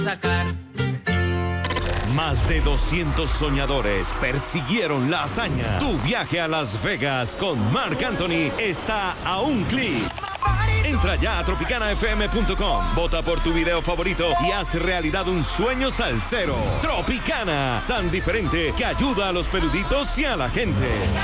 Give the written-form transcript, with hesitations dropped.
sacar. Más de 200 soñadores persiguieron la hazaña. Tu viaje a Las Vegas con Marc Anthony está a un clic. Entra ya a tropicanafm.com, vota por tu video favorito y haz realidad un sueño salsero. Tropicana, tan diferente que ayuda a los peluditos y a la gente.